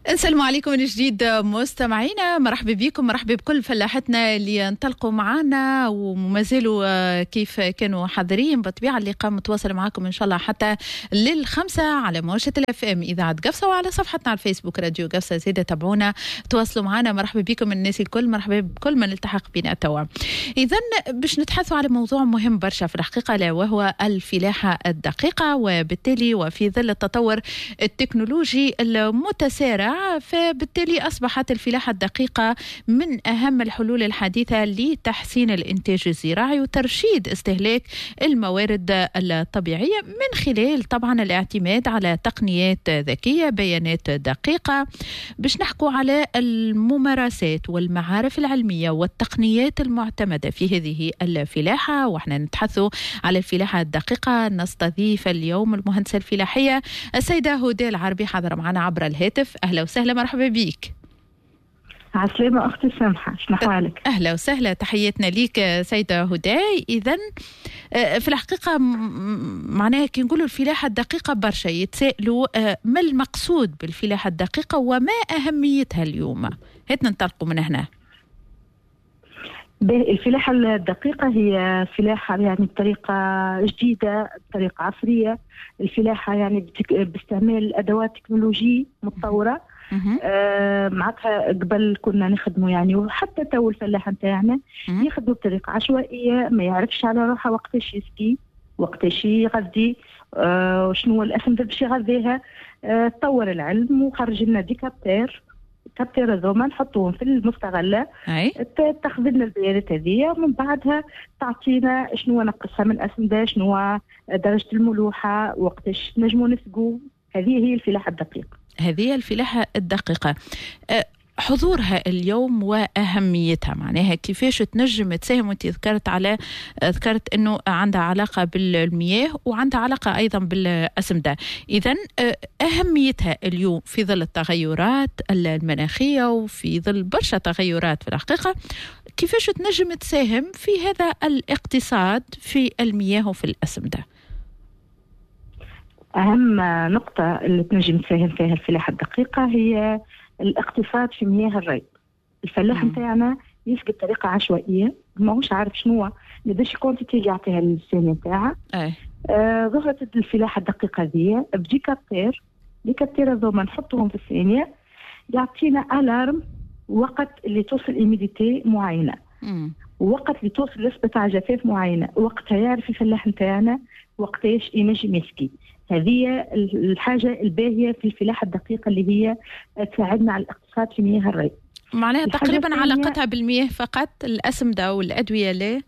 السلام عليكم من جديد مستمعينا، مرحبا بكم، مرحبا بكل فلاحتنا اللي انطلقوا معنا وما زالوا كيف كانوا حاضرين. بالطبيعه اللقاء متواصل معكم ان شاء الله حتى لل5 على موجة الاف ام اذاعه قفصه، وعلى صفحتنا على الفيسبوك راديو قفصه. زيد تابعونا، تواصلوا معنا. مرحبا بكم الناس الكل، مرحبا بكل من التحق بنا توا. اذا باش نتحدثوا على موضوع مهم برشا في الحقيقه، لا وهو الفلاحه الدقيقه، وبالتالي وفي ظل التطور التكنولوجي المتسارع، فبالتالي أصبحت الفلاحة الدقيقة من أهم الحلول الحديثة لتحسين الإنتاج الزراعي وترشيد استهلاك الموارد الطبيعية، من خلال طبعا الاعتماد على تقنيات ذكية، بيانات دقيقة. باش نحكوا على الممارسات والمعارف العلمية والتقنيات المعتمدة في هذه الفلاحة، وإحنا نتحدثوا على الفلاحة الدقيقة. نستضيف اليوم المهندسة الفلاحية السيدة هدى العربي، حاضرة معنا عبر الهاتف. أهلا وسهلا، مرحبا بيك. عسلامة أختي سامحة، شنو أحوالك؟ أهلا وسهلا، تحياتنا ليك سيدة هدى. إذن في الحقيقة معناها كي نقولوا الفلاحة الدقيقة برشا يتسائلوا ما المقصود بالفلاحة الدقيقة وما أهميتها اليوم؟ هات ننطلقوا من هنا. الفلاحة الدقيقة هي فلاحة يعني بطريقة جديدة، بطريقة عصرية. الفلاحة يعني باستعمال أدوات تكنولوجية متطورة. معناتها قبل كنا نخدموا يعني، وحتى تو الفلاح نتاعنا يخدموا بطريقة عشوائية، ما يعرفش على روحه وقتاش يسقي، وقتاش يغذي، وشنو الأسمدة باش يغذيها. تطور العلم وخرج لنا دي كابتير هذوما نحطوهم في المستغله، تاخذ لنا البيانات هذه، ومن بعدها تعطينا شنو نقصها من اسمده، شنو درجه الملوحه، وقتاش نجموا نسقوا. هذه هي الفلاحه الدقيقه. هذه الفلاحه الدقيقه، حضورها اليوم وأهميتها، معناها كيفاش تنجم تساهم. وانت ذكرت أنه عندها علاقة بالمياه وعندها علاقة أيضا بالأسمدة. إذن أهميتها اليوم في ظل التغيرات المناخية وفي ظل برشا تغيرات في الحقيقة، كيفاش تنجم تساهم في هذا الاقتصاد في المياه وفي الأسمدة؟ أهم نقطة اللي تنجم تساهم فيها الفلاحة الدقيقة هي الاقتصاد في مياه الري. الفلاح نتاعنا يسقي بطريقه عشوائيه، ماهوش عارف شنو قداش كونتيتي يعطيها للسنه نتاعها. ظهرت الفلاحه الدقيقه هذه بدي كابتير هذوما نحطوهم في الثانيه، يعطينا الارم وقت اللي توصل ايميديتي معينه، ووقت اللي توصل نسبه تاع جفاف معينه، وقتها يعرف الفلاح نتاعنا وقتاش ينجم يسقي. هذه الحاجة الباهية في الفلاحة الدقيقة اللي هي تساعدنا على الاقتصاد في مياه الري. معناها تقريبا علاقتها بالمياه فقط، الأسمدة والأدوية لا؟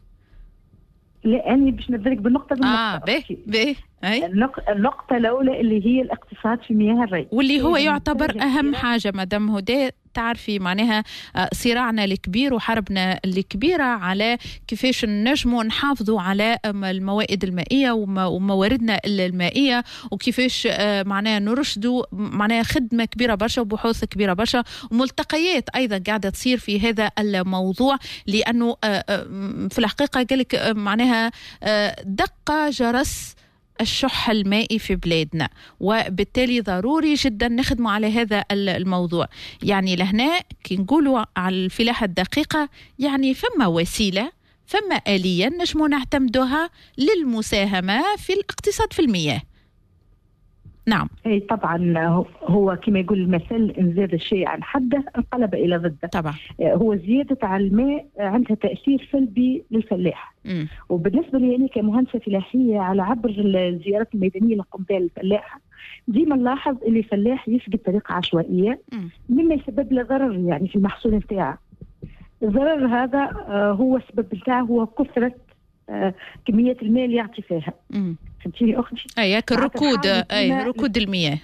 أنا باش نبدلك بالنقطة باهي. النقطة الأولى اللي هي الاقتصاد في مياه الري، واللي هو يعتبر أهم حاجة. مدام هدى تعرفي معناها صراعنا الكبير وحربنا الكبيرة على كيفاش نجموا نحافظوا على الموائد المائية ومواردنا المائية، وكيفاش معناها نرشدوا معناها خدمة كبيرة برشا وبحوث كبيرة برشا وملتقيات أيضا قاعدة تصير في هذا الموضوع. لأنه في الحقيقة قالك معناها دق جرس الشح المائي في بلادنا، وبالتالي ضروري جدا نخدموا على هذا الموضوع. يعني لهنا كي نقولوا على الفلاحة الدقيقة يعني فما وسيلة، فما آلية نجموا نعتمدوها للمساهمة في الاقتصاد في المياه. نعم. اي طبعا، هو كما يقول المثل ان زاد الشيء عن حده انقلب الى ضده. طبعا هو زياده على الماء عندها تاثير سلبي للفلاح. وبالنسبه لي انا كمهندسه فلاحيه، على عبر الزيارات الميدانيه اللي نقوم بها للفلاحه، ديما نلاحظ اللي الفلاح يسقي بطريقه عشوائيه، مما يسبب له ضرر يعني في المحصول نتاعه. الضرر هذا هو السبب نتاعه هو كثره كميه الماء اللي يعطي فيها. فهمتيني اختي؟ ركود المياه.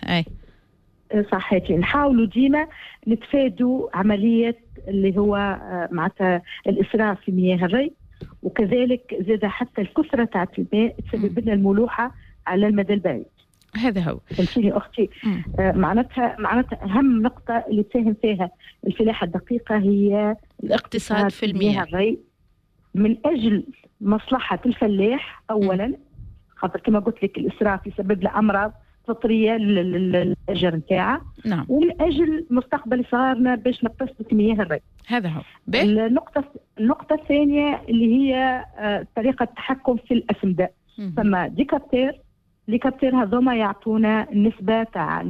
صحيح. نحاولوا ديما نتفادوا عمليه اللي هو معناتها الاسراف في مياه الري، وكذلك زاد حتى الكثره تاع الماء تسبب لنا الملوحه على المدى البعيد. هذا هو. فهمتيني اختي؟ معناتها اهم نقطه اللي تساهم فيها الفلاحه الدقيقه هي الاقتصاد في المياه الري، من اجل مصلحه الفلاح اولا، خاطر كما قلت لك الاسراف يسبب له امراض فطريه للاجر نتاعها. نعم. ومن اجل مستقبل صغارنا باش نقتصدوا كمياه الري. هذا هو. النقطه الثانيه اللي هي طريقه التحكم في الاسمده. ثم ديكابتير هذوما يعطونا النسبه تاع